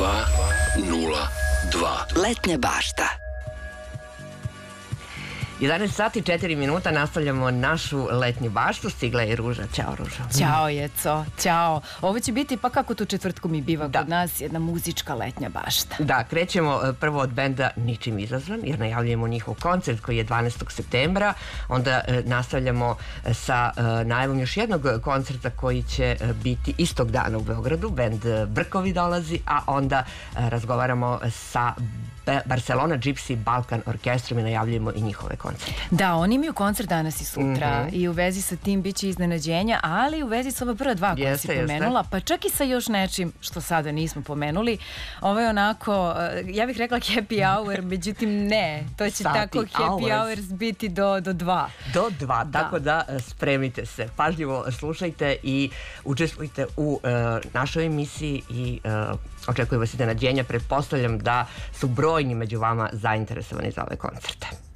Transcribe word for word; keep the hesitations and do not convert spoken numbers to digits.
dva nula dva. Letnja bašta. jedanaest sati četiri minuta, nastavljamo našu letnju baštu. Stigla je Ruža. Ćao, Ruža. Ćao, Jeco. Ćao. Ovo će biti, pa kako tu četvrtkom i biva kod nas, jedna muzička letnja bašta. Da, krećemo prvo od benda Ničim izazvan, jer najavljujemo njihov koncert koji je dvanaestog septembra. Onda nastavljamo sa najavom još jednog koncerta koji će biti istog dana u Beogradu. Bend Brkovi dolazi, a onda razgovaramo sa Barcelona Gypsy Balkan orkestrom i najavljujemo i njihove koncerte. Da, oni imaju koncert danas i sutra i u vezi sa tim bit će iznenađenja, ali i u vezi sa ova prva dva koja si pomenula, pa čak i sa još nečim što sada nismo pomenuli. Ovo je onako, ja bih rekla happy hour, međutim ne, to će tako happy hours biti do dva. Do dva, tako da spremite se, pažljivo slušajte i učestvujte u našoj emisiji i očekujem vas iznenađenja. Pretpostavljam da su brojni među vama zainteresovani za ove koncerte.